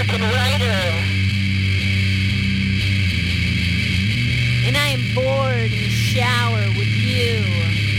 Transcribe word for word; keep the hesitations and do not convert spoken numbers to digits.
American writer. And I am bored in the shower with you.